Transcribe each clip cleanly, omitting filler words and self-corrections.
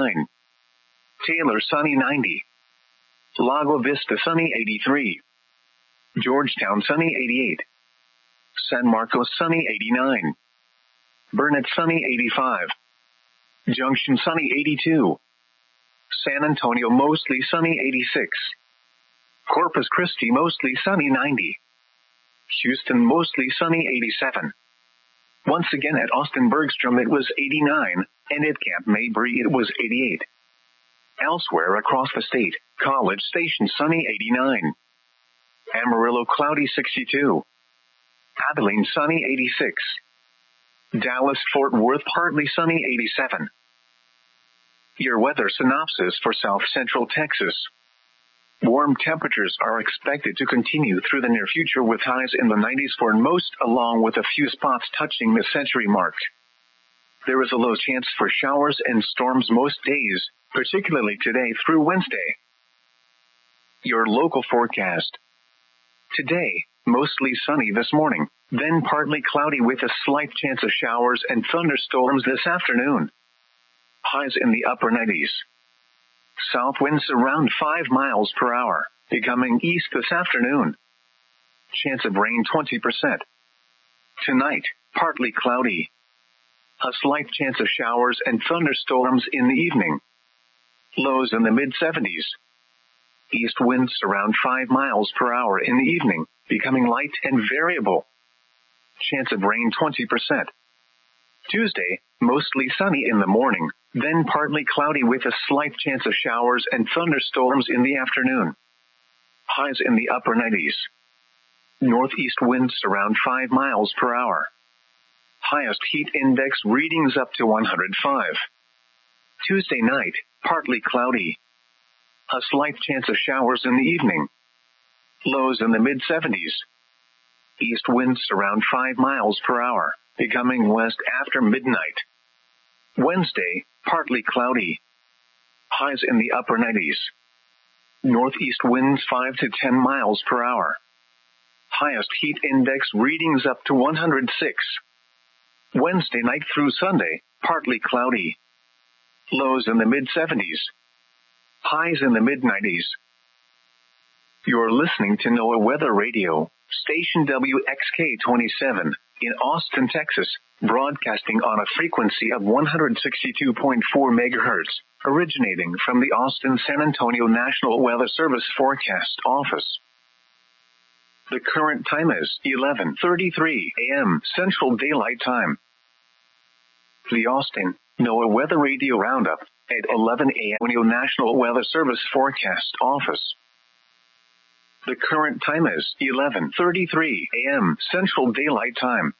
89. Taylor, sunny 90. Lago Vista, sunny 83. Georgetown, sunny 88. San Marcos, sunny 89. Burnett, sunny 85. Junction, sunny 82. San Antonio, mostly sunny 86. Corpus Christi, mostly sunny 90. Houston, mostly sunny 87. Once again at Austin Bergstrom it was 89, and at Camp Mabry it was 88. Elsewhere across the state, College Station sunny 89. Amarillo cloudy 62. Abilene sunny 86. Dallas Fort Worth partly sunny 87. Your weather synopsis for South Central Texas. Warm temperatures are expected to continue through the near future with highs in the 90s for most, along with a few spots touching the century mark. There is a low chance for showers and storms most days, particularly today through Wednesday. Your local forecast. Today, mostly sunny this morning, then partly cloudy with a slight chance of showers and thunderstorms this afternoon. Highs in the upper 90s. South winds around 5 miles per hour, becoming east this afternoon. Chance of rain 20%. Tonight, partly cloudy. A slight chance of showers and thunderstorms in the evening. Lows in the mid-70s. East winds around 5 miles per hour in the evening, becoming light and variable. Chance of rain 20%. Tuesday, mostly sunny in the morning, then partly cloudy with a slight chance of showers and thunderstorms in the afternoon. Highs in the upper 90s. Northeast winds around 5 miles per hour. Highest heat index readings up to 105. Tuesday night, partly cloudy. A slight chance of showers in the evening. Lows in the mid-70s. East winds around 5 miles per hour, becoming west after midnight. Wednesday, partly cloudy. Highs in the upper 90s. Northeast winds 5 to 10 miles per hour. Highest heat index readings up to 106. Wednesday night through Sunday, partly cloudy. Lows in the mid-70s. Highs in the mid-90s. You're listening to NOAA Weather Radio, station WXK-27, in Austin, Texas, broadcasting on a frequency of 162.4 megahertz, originating from the Austin-San Antonio National Weather Service Forecast Office. The current time is 11:33 a.m. Central Daylight Time. The Austin NOAA Weather Radio Roundup at 11 a.m. National Weather Service Forecast Office. The current time is 11:33 a.m. Central Daylight Time.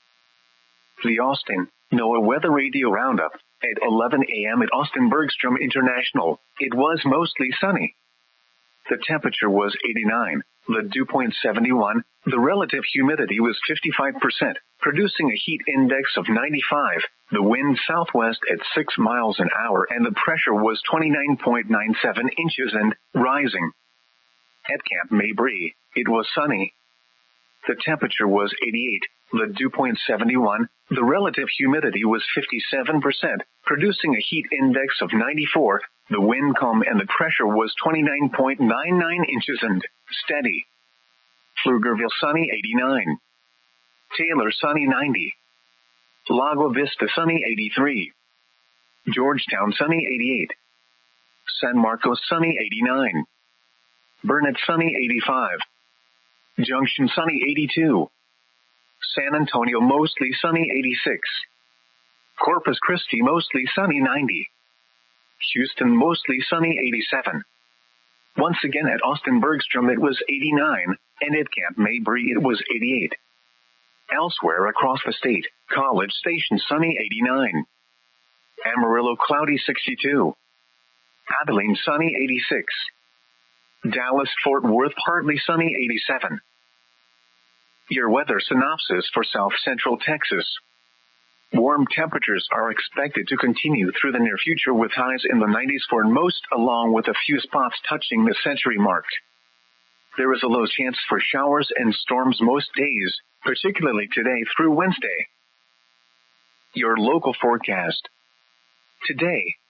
The Austin NOAA Weather Radio Roundup at 11 a.m. at Austin Bergstrom International. It was mostly sunny. The temperature was 89, the dew point 71, the relative humidity was 55%, producing a heat index of 95, the wind southwest at 6 miles an hour, and the pressure was 29.97 inches and rising. At Camp Mabry, it was sunny. The temperature was 88, the dew point 71, the relative humidity was 57%, producing a heat index of 94, the wind calm and the pressure was 29.99 inches and steady. Pflugerville sunny 89. Taylor sunny 90. Lago Vista sunny 83. Georgetown sunny 88. San Marcos sunny 89. Burnett sunny 85. Junction sunny 82. San Antonio mostly sunny 86. Corpus Christi mostly sunny 90. Houston mostly sunny 87. Once again at Austin Bergstrom it was 89, and at Camp Mabry it was 88. Elsewhere across the state, College Station sunny 89. Amarillo cloudy 62. Abilene sunny 86. Dallas Fort Worth partly sunny 87. Your weather synopsis for South Central Texas. Warm temperatures are expected to continue through the near future with highs in the 90s for most, along with a few spots touching the century mark. There is a low chance for showers and storms most days, particularly today through Wednesday. Your local forecast. Today,